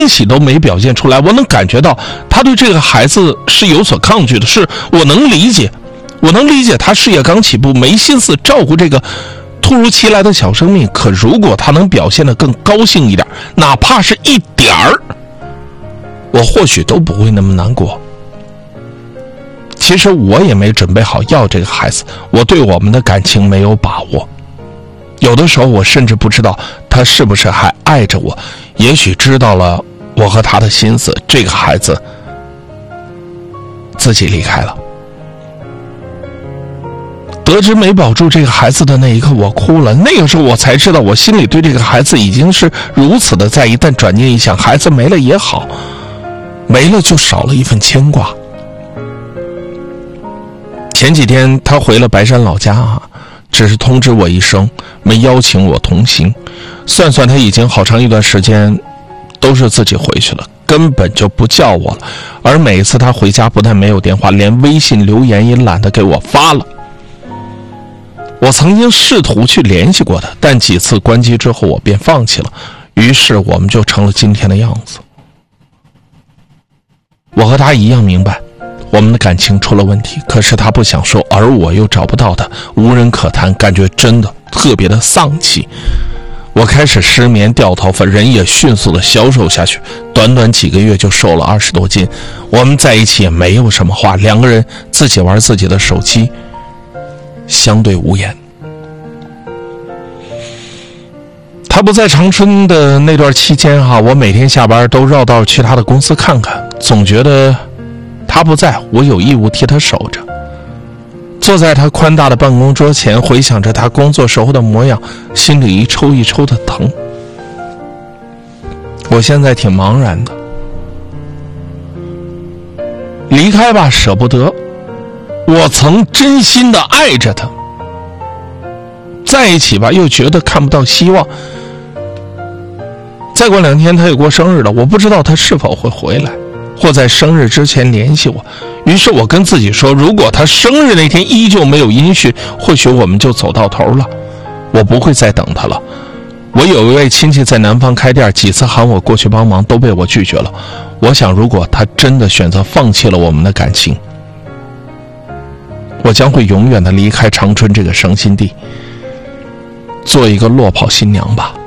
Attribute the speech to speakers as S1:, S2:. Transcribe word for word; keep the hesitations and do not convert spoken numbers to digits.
S1: 喜都没表现出来，我能感觉到他对这个孩子是有所抗拒的，是我能理解，我能理解他事业刚起步，没心思照顾这个突如其来的小生命。可如果他能表现得更高兴一点，哪怕是一点儿，我或许都不会那么难过。其实我也没准备好要这个孩子，我对我们的感情没有把握，有的时候我甚至不知道他是不是还爱着我，也许知道了我和他的心思，这个孩子自己离开了。得知没保住这个孩子的那一刻，我哭了。那个时候我才知道，我心里对这个孩子已经是如此的在意。但转念一想，孩子没了也好，没了就少了一份牵挂。前几天他回了白山老家啊，只是通知我一声，没邀请我同行。算算他已经好长一段时间都是自己回去了，根本就不叫我了。而每一次他回家，不但没有电话，连微信留言也懒得给我发了。我曾经试图去联系过他，但几次关机之后我便放弃了，于是我们就成了今天的样子。我和他一样明白我们的感情出了问题，可是他不想说，而我又找不到他，无人可谈，感觉真的特别的丧气。我开始失眠掉头发，人也迅速的消瘦下去，短短几个月就瘦了二十多斤。我们在一起也没有什么话，两个人自己玩自己的手机，相对无言。他不在长春的那段期间哈、啊，我每天下班都绕道去他的公司看看，总觉得他不在，我有义务替他守着。坐在他宽大的办公桌前，回想着他工作时候的模样，心里一抽一抽的疼。我现在挺茫然的，离开吧舍不得，我曾真心的爱着他，在一起吧又觉得看不到希望。再过两天他又过生日了，我不知道他是否会回来，或在生日之前联系我。于是我跟自己说，如果他生日那天依旧没有音讯，或许我们就走到头了，我不会再等他了。我有一位亲戚在南方开店，几次喊我过去帮忙都被我拒绝了。我想如果他真的选择放弃了我们的感情，我将会永远的离开长春这个伤心地，做一个落跑新娘吧。